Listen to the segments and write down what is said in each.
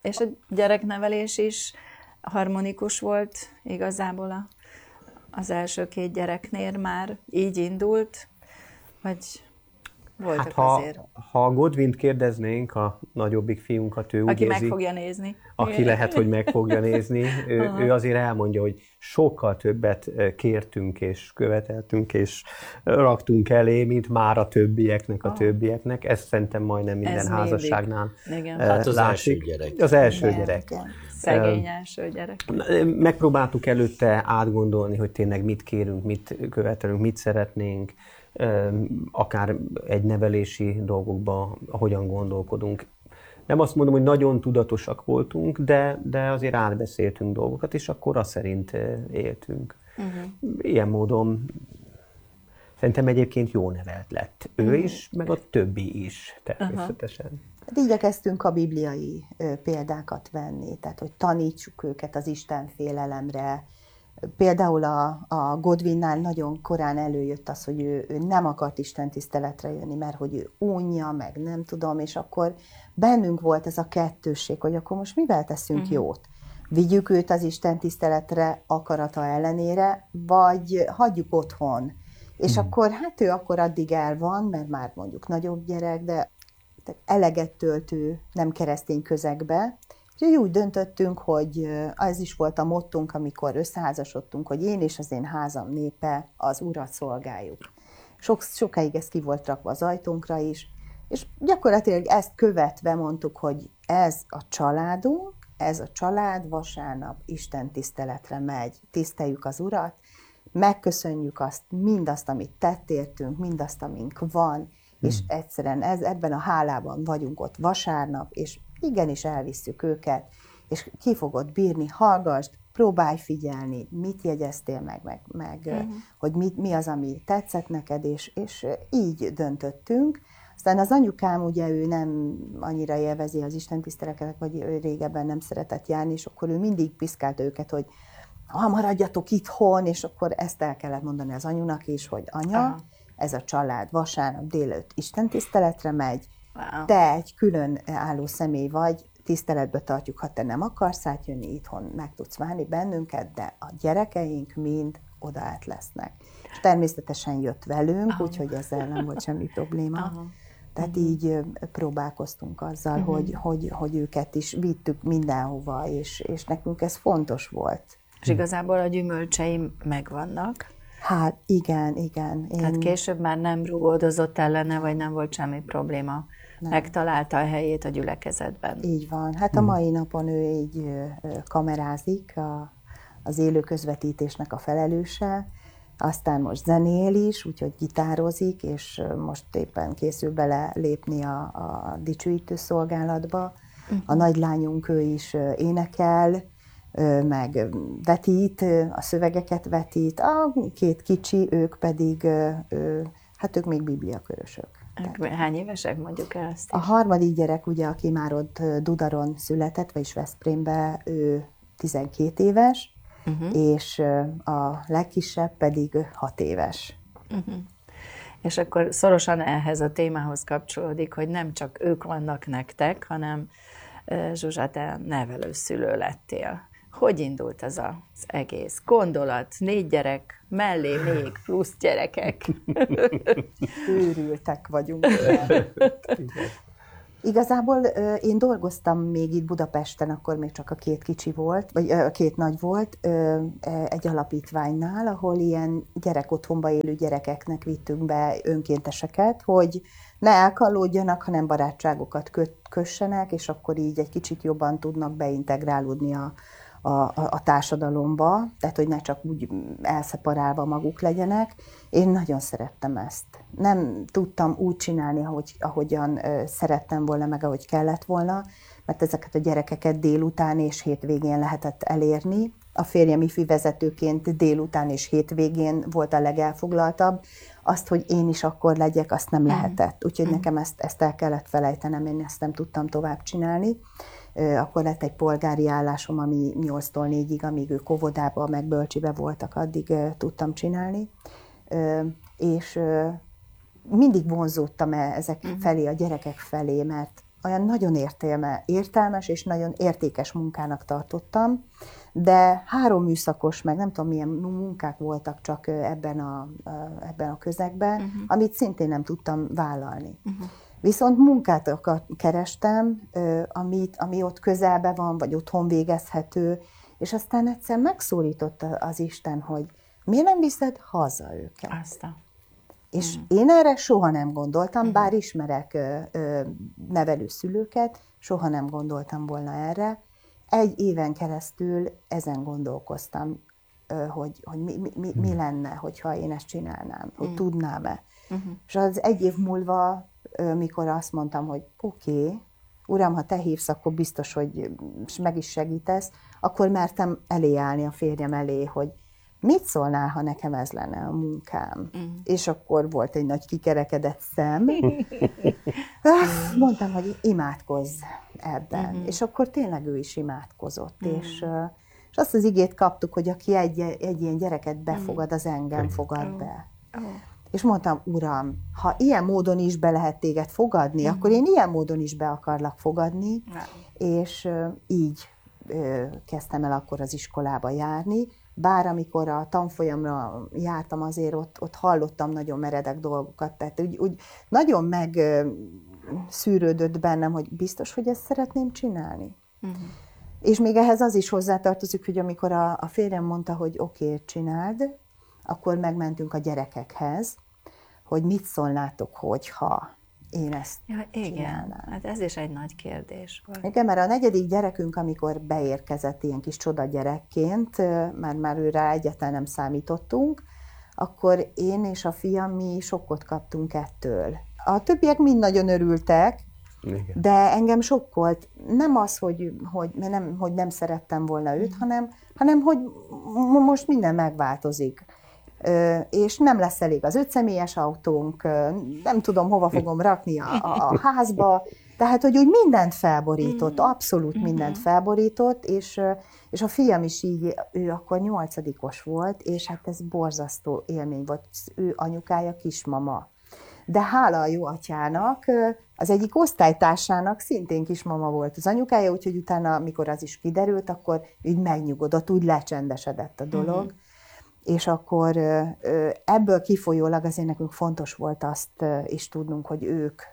És a gyereknevelés is harmonikus volt igazából az első 2 gyereknél már így indult, vagy voltak azért? Ha Godwint kérdeznénk, a nagyobbik fiunkat, ő úgy Aki érzi, meg fogja nézni. aki lehet, hogy meg fogja nézni, ő azért elmondja, hogy sokkal többet kértünk és követeltünk és raktunk elé, mint már a többieknek, Ez szerintem majdnem minden házasságnál Hát az első látszik. gyerek. Az első gyerek. Szegény első gyerek. Megpróbáltuk előtte átgondolni, hogy tényleg mit kérünk, mit követelünk, mit szeretnénk, akár egy nevelési dolgokban hogyan gondolkodunk. Nem azt mondom, hogy nagyon tudatosak voltunk, de azért átbeszéltünk dolgokat, és akkor azt szerint éltünk. Ilyen módon szerintem egyébként jó nevelt lett. Ő is, meg a többi is természetesen. Hát igyekeztünk a bibliai példákat venni, tehát hogy tanítsuk őket az Isten félelemre. Például a Godwinnál nagyon korán előjött az, hogy ő nem akart Isten tiszteletre jönni, mert hogy ő unja, meg nem tudom, és akkor bennünk volt ez a kettősség, hogy akkor most mivel teszünk jót? Vigyük őt az Isten tiszteletre akarata ellenére, vagy hagyjuk otthon. És akkor hát ő akkor addig el van, mert már mondjuk nagyobb gyerek, de eleget töltő nem keresztény közegbe. Úgyhogy úgy döntöttünk, hogy ez is volt a mottunk, amikor összeházasodtunk, hogy én és az én házam népe az Urat szolgáljuk. Sokáig ez ki volt rakva az ajtónkra is, és gyakorlatilag ezt követve mondtuk, hogy ez a családunk, ez a család vasárnap Isten tiszteletre megy, tiszteljük az Urat, megköszönjük mindazt, amit tett értünk, mindazt, amink van, és egyszerűen ebben a hálában vagyunk ott vasárnap, és igenis elvisszük őket, és ki fogod bírni, hallgasd, próbálj figyelni, mit jegyeztél meg hogy mi az, ami tetszett neked, és így döntöttünk. Aztán az anyukám, ugye ő nem annyira élvezi az istentiszteleket, vagy ő régebben nem szeretett járni, és akkor ő mindig piszkált őket, hogy maradjatok itthon, és akkor ezt el kellett mondani az anyunak is, hogy anya, ez a család vasárnap délelőtt istentiszteletre megy, te egy külön álló személy vagy, tiszteletbe tartjuk, ha te nem akarsz átjönni, itthon meg tudsz várni bennünket, de a gyerekeink mind oda át lesznek. És természetesen jött velünk, úgyhogy ezzel nem volt semmi probléma. Tehát így próbálkoztunk azzal, hogy őket is vittük mindenhova, és nekünk ez fontos volt. És igazából a gyümölcseim megvannak. Hát igen. Tehát később már nem rugódozott ellene, vagy nem volt semmi probléma. Nem. Megtalálta a helyét a gyülekezetben. Így van. Hát a mai napon ő így kamerázik, az élő közvetítésnek a felelőse, aztán most zenél is, úgyhogy gitározik, és most éppen készül bele lépni a dicsőítő szolgálatba. A nagylányunk, ő is énekel, meg vetít, a szövegeket vetít, a 2 kicsi, ők pedig, hát ők még bibliakörösök. Hány évesek, mondjuk el ezt is? A harmadik gyerek, ugye, aki már ott Dudaron született, vagyis Veszprémbe, ő 12 éves, és a legkisebb pedig 6 éves. És akkor szorosan ehhez a témához kapcsolódik, hogy nem csak ők vannak nektek, hanem Zsuzsa, te nevelőszülő lettél. Hogy indult az egész gondolat? 4 gyerek, mellé még plusz gyerekek. Őrültek vagyunk. Igazából én dolgoztam még itt Budapesten, akkor még csak a 2 kicsi volt, vagy 2 nagy volt, egy alapítványnál, ahol ilyen gyerekotthonba élő gyerekeknek vittünk be önkénteseket, hogy ne elkallódjanak, hanem barátságokat kössenek, és akkor így egy kicsit jobban tudnak beintegrálódni a társadalomba, tehát hogy ne csak úgy elszeparálva maguk legyenek. Én nagyon szerettem ezt. Nem tudtam úgy csinálni, ahogyan szerettem volna, meg ahogy kellett volna, mert ezeket a gyerekeket délután és hétvégén lehetett elérni. A férjem ifi vezetőként délután és hétvégén volt a legelfoglaltabb. Azt, hogy én is akkor legyek, azt nem lehetett. Úgyhogy nekem ezt el kellett felejtenem, én ezt nem tudtam tovább csinálni. Akkor lett egy polgári állásom, ami 8-tól 4-ig, amíg ők óvodába, meg bölcsibe voltak, addig tudtam csinálni. És mindig vonzódtam ezek felé, a gyerekek felé, mert olyan nagyon értelmes és nagyon értékes munkának tartottam, de 3 műszakos, meg nem tudom milyen munkák voltak csak ebben a közegben, amit szintén nem tudtam vállalni. Viszont munkát kerestem, ami ott közelben van, vagy otthon végezhető, és aztán egyszer megszólított az Isten, hogy miért nem viszed haza őket? És én erre soha nem gondoltam, bár ismerek nevelőszülőket, soha nem gondoltam volna erre. 1 éven keresztül ezen gondolkoztam, hogy mi lenne, hogyha én ezt csinálnám, hogy tudnám-e. És az 1 év múlva, mikor azt mondtam, hogy oké, Uram, ha te hívsz, akkor biztos, hogy meg is segítesz, akkor mertem elé állni a férjem elé, hogy mit szólnál, ha nekem ez lenne a munkám? És akkor volt egy nagy kikerekedett szem. Mondtam, hogy imádkozz ebben. És akkor tényleg ő is imádkozott. És azt az igét kaptuk, hogy aki egy ilyen gyereket befogad, az engem fogad be. És mondtam, Uram, ha ilyen módon is be lehet téged fogadni, akkor én ilyen módon is be akarlak fogadni. És így kezdtem el akkor az iskolába járni. Bár amikor a tanfolyamra jártam, azért ott hallottam nagyon meredek dolgokat, tehát úgy nagyon megszűrődött bennem, hogy biztos, hogy ezt szeretném csinálni. És még ehhez az is hozzátartozik, hogy amikor a férjem mondta, hogy oké, csináld, akkor megmentünk a gyerekekhez, hogy mit szólnátok, hogyha én ezt csinálnám. Hát ez is egy nagy kérdés volt. Igen, mert a 4. gyerekünk, amikor beérkezett ilyen kis csoda gyerekként, már őre egyáltalán nem számítottunk, akkor én és a fiam, mi sokkot kaptunk ettől. A többiek mind nagyon örültek, igen. De engem sokkolt. Nem az, hogy nem szerettem volna őt, hanem hogy most minden megváltozik. És nem lesz elég az 5 személyes autónk, nem tudom, hova fogom rakni a házba, tehát, hogy úgy mindent felborított, abszolút mindent felborított, és a fiam is így, ő akkor 8-os volt, és hát ez borzasztó élmény volt, ő anyukája kismama. De hála a jó atyának, az egyik osztálytársának szintén kismama volt az anyukája, úgyhogy utána, amikor az is kiderült, akkor úgy megnyugodott, úgy lecsendesedett a dolog. És akkor ebből kifolyólag azért nekünk fontos volt azt is tudnunk, hogy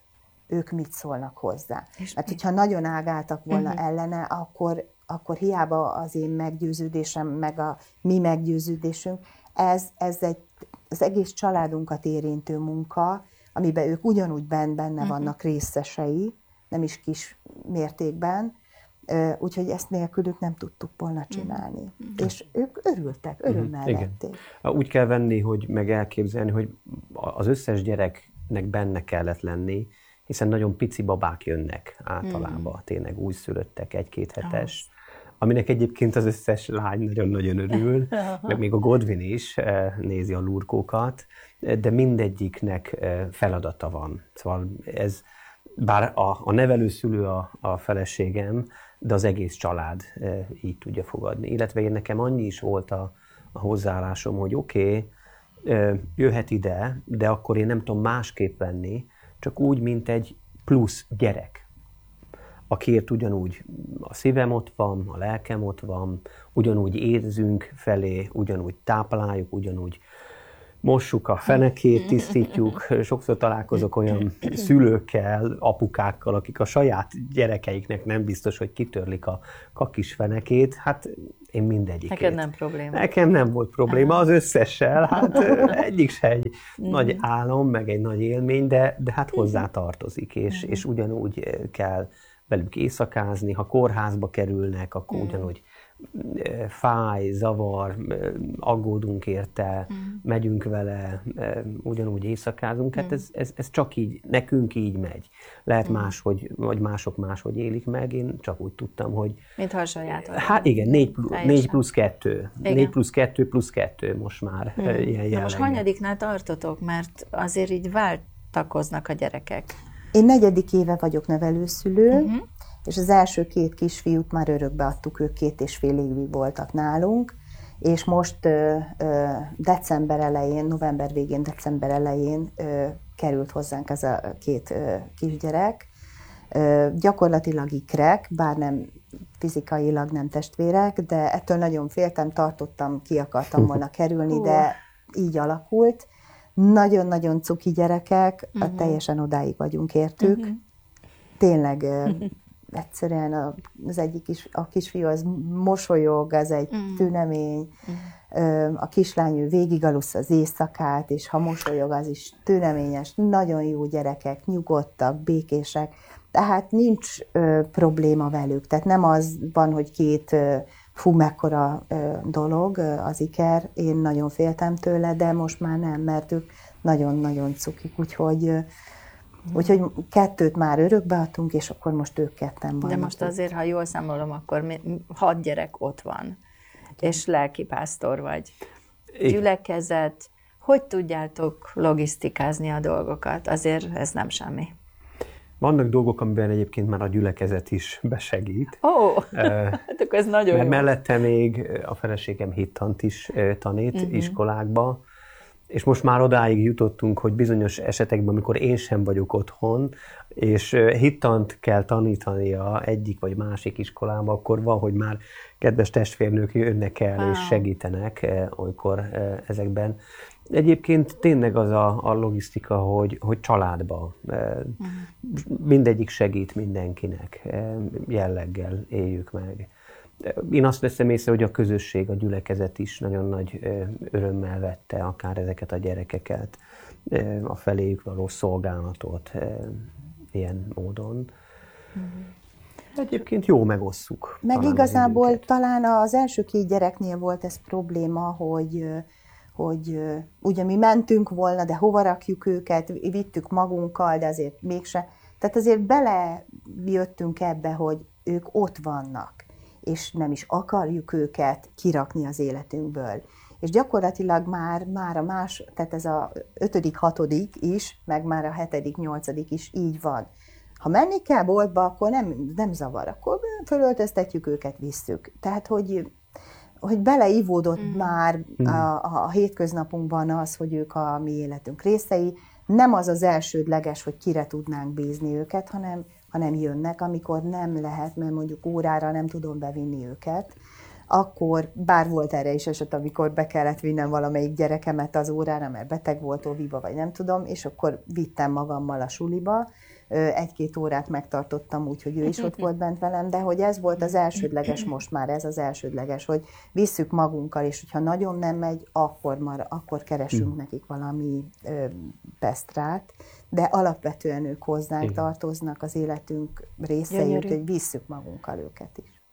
ők mit szólnak hozzá. Mert hogyha nagyon ágáltak volna ellene, akkor hiába az én meggyőződésem, meg a mi meggyőződésünk, ez az egész családunkat érintő munka, amiben ők ugyanúgy benne vannak részesei, nem is kis mértékben, úgyhogy ezt nélkülük nem tudtuk volna csinálni. És ők örültek, örömmel vették. Úgy kell venni, meg elképzelni, hogy az összes gyereknek benne kellett lenni, hiszen nagyon pici babák jönnek általában, tényleg újszülöttek, 1-2 hetes, aminek egyébként az összes lány nagyon-nagyon örül, meg még a Godwin is nézi a lurkókat, de mindegyiknek feladata van. Szóval ez, bár a nevelőszülő a feleségem, de az egész család így tudja fogadni. Illetve én nekem annyi is volt a hozzáállásom, hogy oké, jöhet ide, de akkor én nem tudom másképp venni, csak úgy, mint egy plusz gyerek, akiért ugyanúgy a szívem ott van, a lelkem ott van, ugyanúgy érzünk felé, ugyanúgy tápláljuk, ugyanúgy mossuk a fenekét, tisztítjuk. Sokszor találkozok olyan szülőkkel, apukákkal, akik a saját gyerekeiknek nem biztos, hogy kitörlik a kakis fenekét. Hát én mindegyikét. Neked nem probléma. Nekem nem volt probléma az összessel. Hát egyik se egy nagy álom, meg egy nagy élmény, de hát hozzá tartozik, és ugyanúgy kell velük éjszakázni. Ha kórházba kerülnek, akkor ugyanúgy fáj, zavar, aggódunk érte, megyünk vele, ugyanúgy éjszakázunk. Hát ez csak így, nekünk így megy. Lehet máshogy, vagy mások máshogy élik meg, én csak úgy tudtam, hogy... Mintha a saját. Hát igen, 4 plusz 2. 4 plusz 2 plusz 2 most már ilyen jelleggel. Most hanyadiknál tartotok, mert azért így váltakoznak a gyerekek. Én 4. éve vagyok nevelőszülő, és az első 2 kisfiút már örökbe adtuk, ők 2,5 évig voltak nálunk, és most december elején, november végén, december elején került hozzánk ez a 2 kisgyerek, Gyakorlatilag ikrek, bár nem fizikailag nem testvérek, de ettől nagyon féltem, tartottam, ki akartam volna kerülni, de így alakult. Nagyon-nagyon cuki gyerekek, teljesen odáig vagyunk értük. Tényleg egyszerűen az egyik is, a kisfiú az mosolyog, az egy tünemény, a kislány ő végigalussza az éjszakát, és ha mosolyog, az is tüneményes, nagyon jó gyerekek, nyugodtak, békések, tehát nincs probléma velük. Tehát nem az van, hogy két mekkora dolog az iker, én nagyon féltem tőle, de most már nem, mert ők nagyon-nagyon cukik, úgyhogy 2 már örökbe adtunk, és akkor most ők 2 vannak. De most azért, ha jól számolom, akkor 6 gyerek ott van, és lelkipásztor vagy. Gyülekezet, hogy tudjátok logisztikázni a dolgokat? Azért ez nem semmi. Vannak dolgok, amiben egyébként már a gyülekezet is besegít. Hát akkor ez nagyon mert jó. mellette még a feleségem hittant is tanít iskolákba, és most már odáig jutottunk, hogy bizonyos esetekben, amikor én sem vagyok otthon, és hittant kell tanítania egyik vagy másik iskolába, akkor van, hogy már kedves testvérnők jönnek el és segítenek olykor ezekben. Egyébként tényleg az a logisztika, hogy családba mindegyik segít mindenkinek, jelleggel éljük meg. Én azt veszem észre, hogy a közösség, a gyülekezet is nagyon nagy örömmel vette akár ezeket a gyerekeket, a feléjük való szolgálatot ilyen módon. Egyébként jó megosszuk. Meg igazából talán az első 2 gyereknél volt ez probléma, hogy ugye mi mentünk volna, de hova rakjuk őket, vittük magunkkal, de azért mégse. Tehát azért belejöttünk ebbe, hogy ők ott vannak, és nem is akarjuk őket kirakni az életünkből. És gyakorlatilag már tehát ez a 5., 6. is, meg már a 7., 8. is így van. Ha menni kell boltba, akkor nem zavar, akkor fölöltöztetjük őket, visszük. Tehát, hogy beleivódott már a hétköznapunkban az, hogy ők a mi életünk részei. Nem az az elsődleges, hogy kire tudnánk bízni őket, hanem jönnek, amikor nem lehet, mert mondjuk órára nem tudom bevinni őket, akkor, bár volt erre is eset, amikor be kellett vinnem valamelyik gyerekemet az órára, mert beteg volt, óviba, vagy nem tudom, és akkor vittem magammal a suliba, 1-2 órát megtartottam úgy, hogy ő is ott volt bent velem, de hogy ez volt az elsődleges, most már ez az elsődleges, hogy visszük magunkkal, és hogyha nagyon nem megy, akkor keresünk nekik valami pesztrát, de alapvetően ők hozzánk tartoznak, az életünk részei, úgyhogy visszük magunkkal őket is.